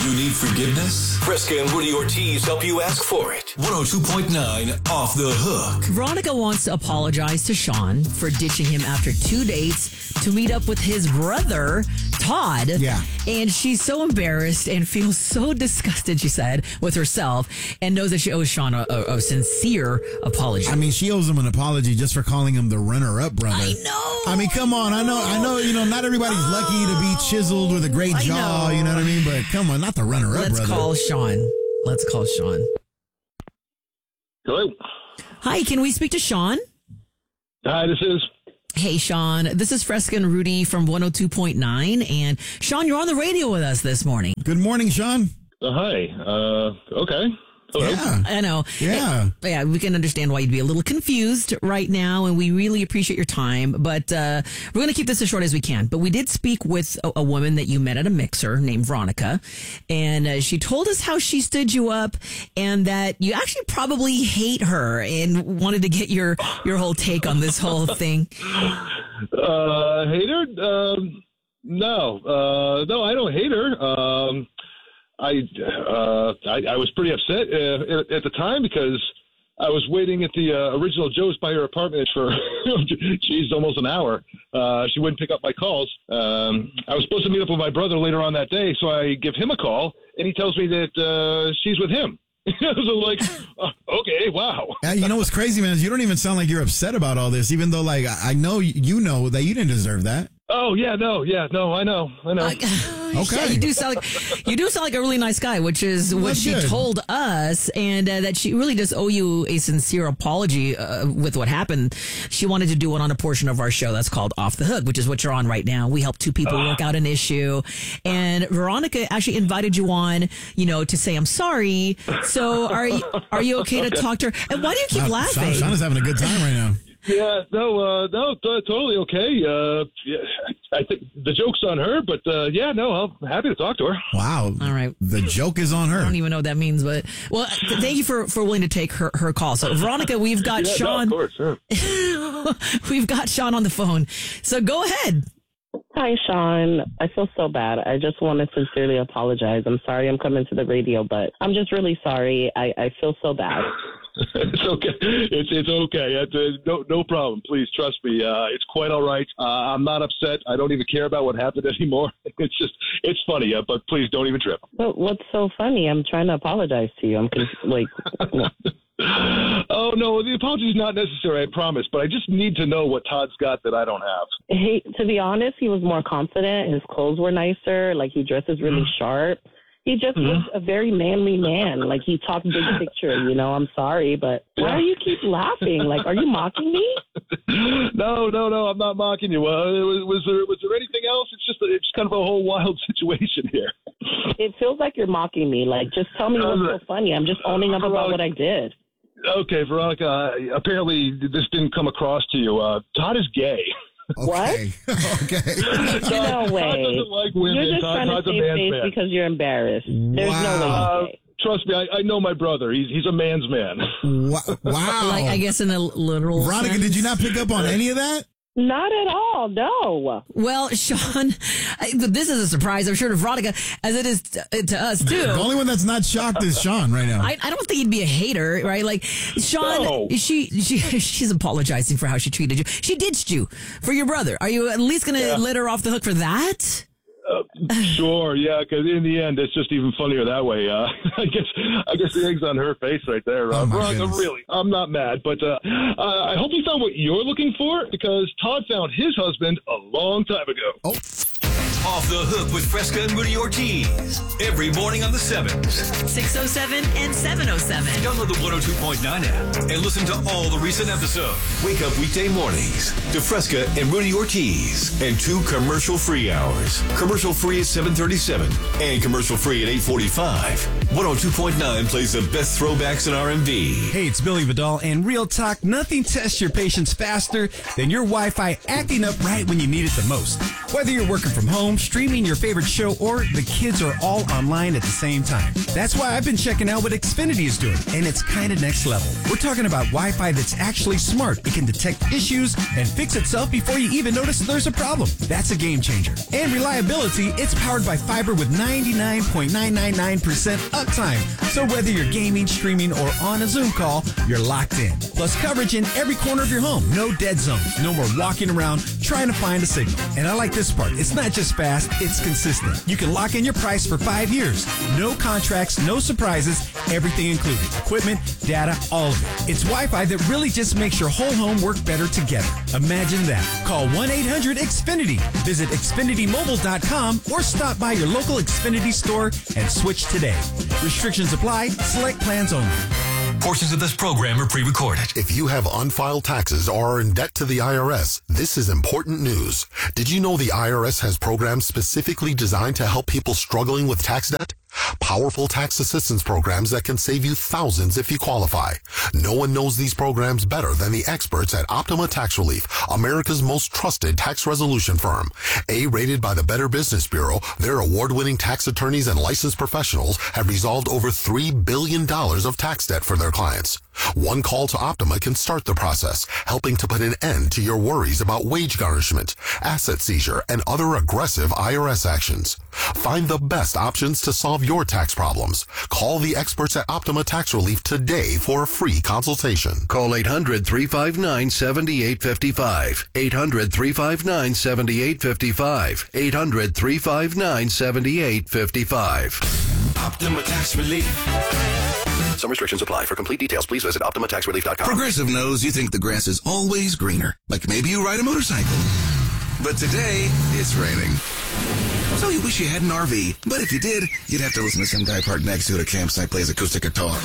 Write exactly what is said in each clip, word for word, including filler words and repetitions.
You need forgiveness? Fresca and Rudy Ortiz help you ask for it. one oh two point nine Off the Hook. Veronica wants to apologize to Sean for ditching him after two dates to meet up with his brother, Todd. Yeah. And she's so embarrassed and feels so disgusted, she said, with herself, and knows that she owes Sean a, a, a sincere apology. I mean, she owes him an apology just for calling him the runner-up brother. I know. I mean, come on. I know, I know, you know, not everybody's oh. lucky to be chiseled with a great I jaw, know. you know what I mean? But come on, not the runner-up Let's brother. Let's call Sean. Let's call Sean. Hello. Hi, can we speak to Sean? Hi, this is. Hey, Sean. This is Fresca and Rudy from one oh two point nine. And Sean, you're on the radio with us this morning. Good morning, Sean. Uh, hi. Uh, okay. Hello. Yeah. I know. Yeah. It, yeah, we can understand why you'd be a little confused right now, and we really appreciate your time. But uh, we're going to keep this as short as we can. But we did speak with a, a woman that you met at a mixer named Veronica, and uh, she told us how she stood you up and that you actually probably hate her and wanted to get your, your whole take on this whole thing. Uh, hate her? Um, no. Uh, no, I don't hate her. Um, I, uh, I I was pretty upset uh, at, at the time because I was waiting at the uh, original Joe's by her apartment for, geez, almost an hour. Uh, she wouldn't pick up my calls. Um, I was supposed to meet up with my brother later on that day, so I give him a call, and he tells me that uh, she's with him. So like, uh, okay, wow. Yeah, you know what's crazy, man, is you don't even sound like you're upset about all this, even though, like, I know you know that you didn't deserve that. Oh, yeah, no, yeah, no, I know, I know. Uh, okay. Yeah, you do sound like you do sound like a really nice guy, which is what That's she good. told us, and uh, that she really does owe you a sincere apology uh, with what happened. She wanted to do it on a portion of our show that's called Off the Hook, which is what you're on right now. We help two people work out an issue, and Veronica actually invited you on, you know, to say I'm sorry. So are you are you okay to talk to her? And why do you keep Wow, laughing? Sean, Sean is having a good time right now. Yeah, no, uh, no, t- totally okay. Uh, yeah, I think the joke's on her, but uh, yeah, no, I'm happy to talk to her. Wow. All right. The joke is on her. I don't even know what that means, but well, th- thank you for, for willing to take her, her call. So Veronica, we've got Yeah, Sean. no, of course, yeah. We've got Sean on the phone. So go ahead. Hi, Sean. I feel so bad. I just want to sincerely apologize. I'm sorry I'm coming to the radio, but I'm just really sorry. I, I feel so bad. It's okay. It's it's okay. It's, uh, no no problem. Please trust me. Uh, it's quite all right. Uh, I'm not upset. I don't even care about what happened anymore. It's just it's funny. Uh, but please don't even trip. But what's so funny? I'm trying to apologize to you. I'm con- like, no. Oh no, the apology is not necessary. I promise. But I just need to know what Todd's got that I don't have. Hey, to be honest, he was more confident. His clothes were nicer. Like, he dresses really sharp. He just Mm-hmm. looks a very manly man. Like, he talked big picture, you know. I'm sorry, but why do you keep laughing? Like, are you mocking me? No, no, no. I'm not mocking you. Uh, was, was there was there anything else? It's just it's kind of a whole wild situation here. It feels like you're mocking me. Like, just tell me what's so funny. I'm just owning up about what I did. Okay, Veronica. Uh, apparently, this didn't come across to you. Uh, Todd is gay. Okay. okay. No Todd way. doesn't like women. You're just Todd, trying to Todd's a save man's face man. because you're embarrassed. There's Wow. no way Uh, you're gay. trust me, I, I know my brother. He's he's a man's man. Wow. wow. Like, I guess in a literal Veronica, sense. did you not pick up on any of that? Not at all, no. Well, Sean, I, this is a surprise, I'm sure, to Veronica, as it is to, to us, too. The only one that's not shocked is Sean right now. I, I don't think he'd be a hater, right? Like, Sean, No. she, she she's apologizing for how she treated you. She ditched you for your brother. Are you at least going to Yeah. let her off the hook for that? Uh, sure, yeah, because in the end, it's just even funnier that way. Uh, I guess I guess the egg's on her face right there. Uh, Oh, my Veronica, goodness. really, I'm not mad, but uh, uh, I hope you found what you're looking for, because Todd found his husband a long time ago. Oh, Off the Hook with Fresca and Rudy Ortiz. Every morning on the sevens. six oh seven and seven oh seven. Download the one oh two point nine app and listen to all the recent episodes. Wake up weekday mornings to Fresca and Rudy Ortiz and two commercial-free hours. Commercial-free at seven thirty-seven and commercial-free at eight forty-five. one oh two point nine plays the best throwbacks in R and B. Hey, it's Billy Vidal, and real talk, nothing tests your patience faster than your Wi-Fi acting up right when you need it the most. Whether you're working from home, home streaming your favorite show, or the kids are all online at the same time. That's why I've been checking out what Xfinity is doing, and it's kind of next level. We're talking about Wi-Fi that's actually smart. It can detect issues and fix itself before you even notice that there's a problem. That's a game changer. And reliability, it's powered by fiber with ninety-nine point nine nine nine percent uptime. So whether you're gaming, streaming, or on a Zoom call, you're locked in. Plus coverage in every corner of your home. No dead zones. No more walking around trying to find a signal. And I like this part. It's not just fast, it's consistent. You can lock in your price for five years. No contracts, no surprises, everything included. Equipment, data, all of it. It's Wi-Fi that really just makes your whole home work better together. Imagine that. Call one eight hundred X Finity. Visit Xfinity Mobile dot com or stop by your local Xfinity store and switch today. Restrictions apply. Select plans only. Portions of this program are pre-recorded. If you have unfiled taxes or are in debt to the I R S, this is important news. Did you know the I R S has programs specifically designed to help people struggling with tax debt? Powerful tax assistance programs that can save you thousands if you qualify. No one knows these programs better than the experts at Optima Tax Relief, America's most trusted tax resolution firm. A-rated by the Better Business Bureau, their award-winning tax attorneys and licensed professionals have resolved over three billion dollars of tax debt for their clients. One call to Optima can start the process, helping to put an end to your worries about wage garnishment, asset seizure, and other aggressive I R S actions. Find the best options to solve your tax problems. Call the experts at Optima Tax Relief today for a free consultation. Call eight hundred, three five nine, seven eight five five. eight hundred, three five nine, seven eight five five. eight hundred, three five nine, seven eight five five. Optima Tax Relief. Some restrictions apply. For complete details, please visit Optima Tax Relief dot com. Progressive knows you think the grass is always greener. Like maybe you ride a motorcycle. But today, it's raining. So you wish you had an R V. But if you did, you'd have to listen to some guy parked next to it at a campsite plays acoustic guitar.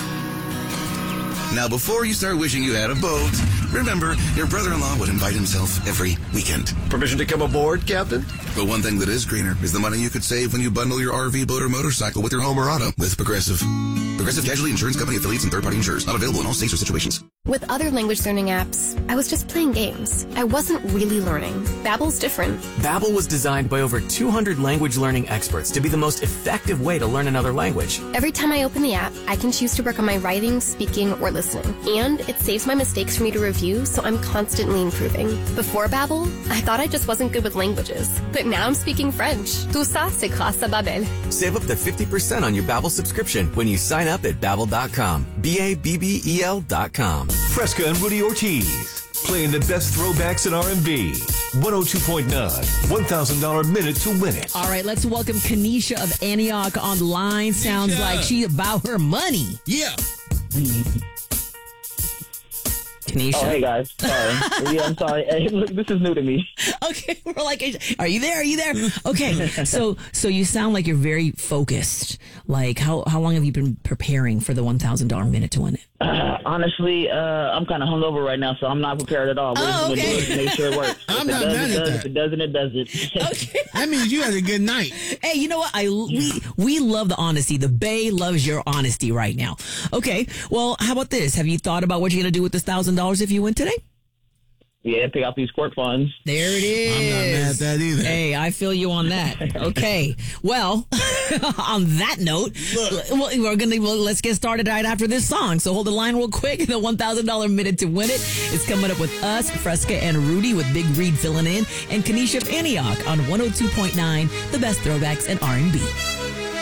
Now, before you start wishing you had a boat, remember, your brother-in-law would invite himself every weekend. Permission to come aboard, Captain? But one thing that is greener is the money you could save when you bundle your R V, boat, or motorcycle with your home or auto with Progressive. Progressive Casualty Insurance Company affiliates and third-party insurers. Not available in all states or situations. With other language learning apps, I was just playing games. I wasn't really learning. Babbel's different. Babbel was designed by over two hundred language learning experts to be the most effective way to learn another language. Every time I open the app, I can choose to work on my writing, speaking, or listening. And it saves my mistakes for me to review, so I'm constantly improving. Before Babbel, I thought I just wasn't good with languages. But now I'm speaking French. Tout ça, c'est grâce à Babbel. Save up to fifty percent on your Babbel subscription when you sign up at Babbel dot com. B A B B E L dot com. Fresca and Rudy Ortiz, playing the best throwbacks in R and B. one oh two point nine, one thousand dollars minute to win it. All right, let's welcome Kanisha of Antioch on the line. Sounds Yeah. like she about her money. Yeah. Kanisha. Oh, hey guys. Sorry. Yeah, I'm sorry. Hey, look, this is new to me. Okay, we're like, are you there? Are you there? Okay, so so you sound like you're very focused. Like, how how long have you been preparing for the one thousand dollars minute to win it? Uh, honestly, uh, I'm kind of hungover right now, so I'm not prepared at all. We're Oh, just gonna okay. do it to make sure it works. I'm if not it does, mad it at does. that. If it doesn't, it doesn't. Okay. That means you had a good night. Hey, you know what? I we we love the honesty. The Bay loves your honesty right now. Okay, well, how about this? Have you thought about what you're gonna do with this thousand dollars if you win today? Yeah, pick out these court funds. There it is. I'm not mad at that either. Hey, I feel you on that. Okay. Well, on that note, well, we're gonna well, let's get started right after this song. So hold the line real quick. The one thousand dollars minute to win it is coming up with us, Fresca and Rudy, with Big Reed filling in, and Kanisha of Antioch on one oh two point nine, the best throwbacks in R and B.